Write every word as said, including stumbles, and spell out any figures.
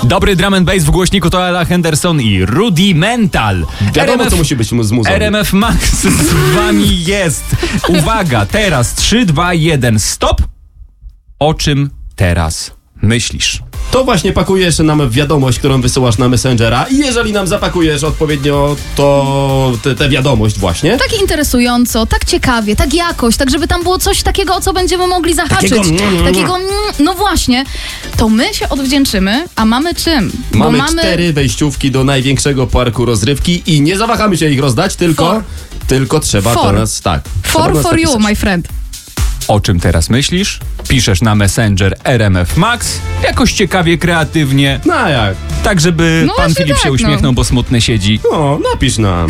Dobry drum and bass w głośniku to Ella Henderson i Rudimental. Wiadomo, R M F, co musi być z muzą. R M F Max z wami jest. Uwaga, teraz trzy, dwa, jeden, stop. O czym teraz myślisz? To właśnie pakujesz nam wiadomość, którą wysyłasz na Messengera i jeżeli nam zapakujesz odpowiednio to tę wiadomość właśnie. Tak interesująco, tak ciekawie, tak jakoś, tak żeby tam było coś takiego, o co będziemy mogli zahaczyć. Takiego, mm, Takiego mm, no właśnie. To my się odwdzięczymy, a mamy czym? Bo Mamy, mamy cztery wejściówki do największego parku rozrywki i nie zawahamy się ich rozdać, tylko, For. tylko trzeba For. do nas, tak. trzeba For do nas for you, napisać. my friend. O czym teraz myślisz? Piszesz na Messenger R M F Max, jakoś ciekawie, kreatywnie, No a jak? tak żeby No pan właśnie Filip tak, się no. uśmiechnął, bo smutny siedzi. No, napisz nam.